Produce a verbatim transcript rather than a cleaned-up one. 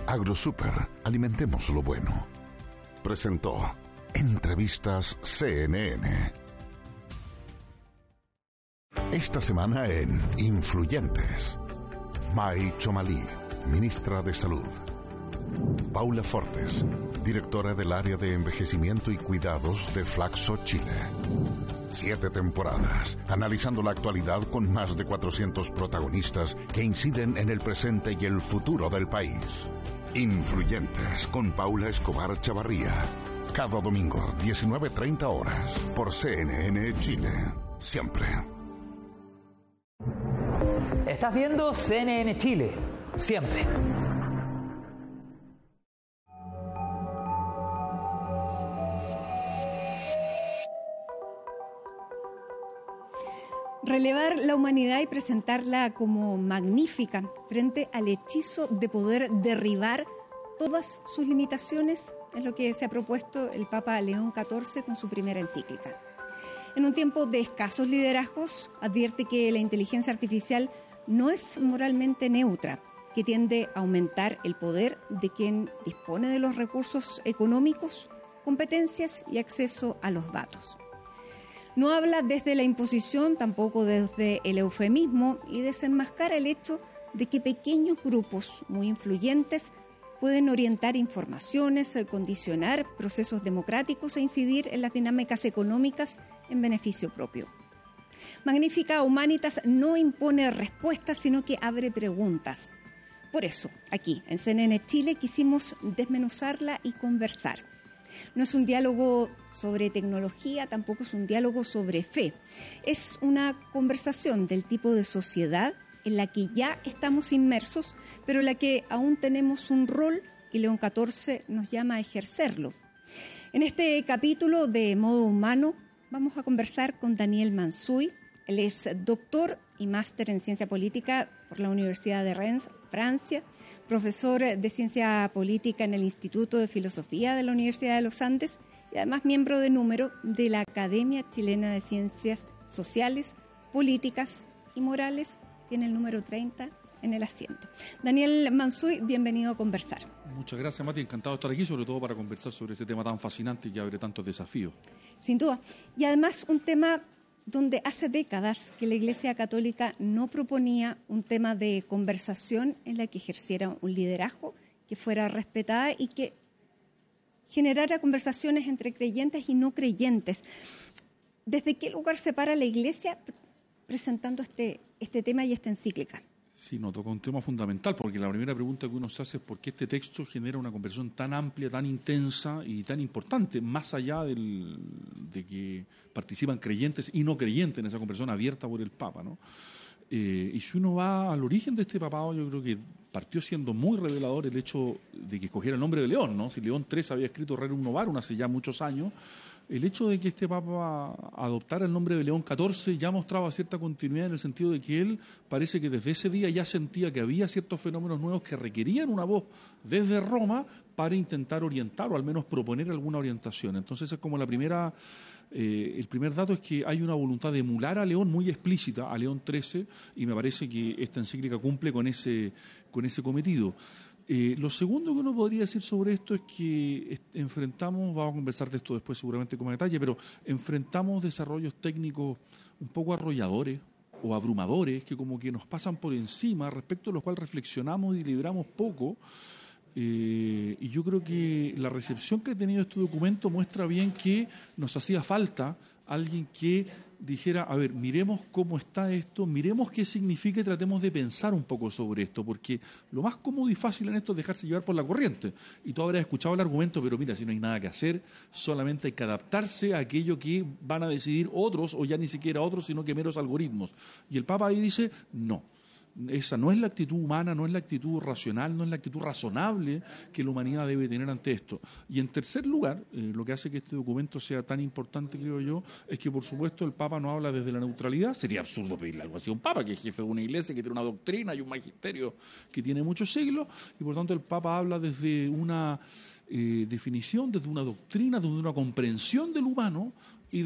Agrosuper, alimentemos lo bueno. Presentó Entrevistas C N N. Esta semana en Influyentes. May Chomalí, ministra de Salud. Paula Fortes, directora del área de envejecimiento y cuidados de Flaxo Chile. Siete temporadas, analizando la actualidad con más de cuatrocientos protagonistas que inciden en el presente y el futuro del país. Influyentes con Paula Escobar Chavarría. Cada domingo, diecinueve treinta horas, por C N N Chile. Siempre. Estás viendo C N N Chile. Siempre. Relevar la humanidad y presentarla como magnífica frente al hechizo de poder derribar todas sus limitaciones es lo que se ha propuesto el Papa León catorce con su primera encíclica. En un tiempo de escasos liderazgos, advierte que la inteligencia artificial no es moralmente neutra, que tiende a aumentar el poder de quien dispone de los recursos económicos, competencias y acceso a los datos. No habla desde la imposición, tampoco desde el eufemismo, y desenmascara el hecho de que pequeños grupos muy influyentes pueden orientar informaciones, condicionar procesos democráticos e incidir en las dinámicas económicas en beneficio propio. Magnífica Humanitas no impone respuestas, sino que abre preguntas. Por eso, aquí en C N N Chile quisimos desmenuzarla y conversar. No es un diálogo sobre tecnología, tampoco es un diálogo sobre fe. Es una conversación del tipo de sociedad en la que ya estamos inmersos, pero en la que aún tenemos un rol y León catorce nos llama a ejercerlo. En este capítulo de Modo Humano vamos a conversar con Daniel Mansuy. Él es doctor y máster en Ciencia Política por la Universidad de Rennes, Francia, profesor de Ciencia Política en el Instituto de Filosofía de la Universidad de los Andes y además miembro de número de la Academia Chilena de Ciencias Sociales, Políticas y Morales. Tiene el número treinta en el asiento. Daniel Mansuy, bienvenido a conversar. Muchas gracias, Mati. Encantado de estar aquí, sobre todo para conversar sobre este tema tan fascinante y que abre tantos desafíos. Sin duda. Y además un tema donde hace décadas que la Iglesia Católica no proponía un tema de conversación en la que ejerciera un liderazgo, que fuera respetada y que generara conversaciones entre creyentes y no creyentes. ¿Desde qué lugar se para la Iglesia presentando este, este tema y esta encíclica? Sí, nos toca un tema fundamental, porque la primera pregunta que uno se hace es por qué este texto genera una conversación tan amplia, tan intensa y tan importante, más allá del, de que participan creyentes y no creyentes en esa conversación abierta por el Papa, ¿no? Eh, y si uno va al origen de este papado, yo creo que partió siendo muy revelador el hecho de que escogiera el nombre de León, ¿no? Si León tercero había escrito Rerum Novarum hace ya muchos años, el hecho de que este Papa adoptara el nombre de León catorce ya mostraba cierta continuidad en el sentido de que él parece que desde ese día ya sentía que había ciertos fenómenos nuevos que requerían una voz desde Roma para intentar orientar o al menos proponer alguna orientación. Entonces es como la primera, eh, el primer dato es que hay una voluntad de emular a León muy explícita, a León trece, y me parece que esta encíclica cumple con ese, con ese cometido. Eh, lo segundo que uno podría decir sobre esto es que enfrentamos, vamos a conversar de esto después seguramente con más detalle, pero enfrentamos desarrollos técnicos un poco arrolladores o abrumadores que como que nos pasan por encima, respecto a los cuales reflexionamos y deliberamos poco. Eh, y yo creo que la recepción que ha tenido este documento muestra bien que nos hacía falta alguien que dijera, a ver, miremos cómo está esto, miremos qué significa y tratemos de pensar un poco sobre esto, porque lo más cómodo y fácil en esto es dejarse llevar por la corriente. Y tú habrás escuchado el argumento, pero mira, si no hay nada que hacer, solamente hay que adaptarse a aquello que van a decidir otros, o ya ni siquiera otros, sino que meros algoritmos. Y el Papa ahí dice, no. Esa no es la actitud humana, no es la actitud racional, no es la actitud razonable que la humanidad debe tener ante esto. Y en tercer lugar, eh, lo que hace que este documento sea tan importante, creo yo, es que por supuesto el Papa no habla desde la neutralidad. Sería absurdo pedirle algo así a un Papa, que es jefe de una iglesia, que tiene una doctrina y un magisterio que tiene muchos siglos, y por tanto el Papa habla desde una eh, definición, desde una doctrina, desde una comprensión del humano, y